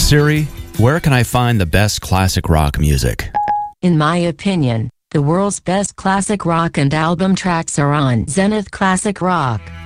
Siri, where can I find the best classic rock music? In my opinion, the world's best classic rock and album tracks are on Zenith Classic Rock.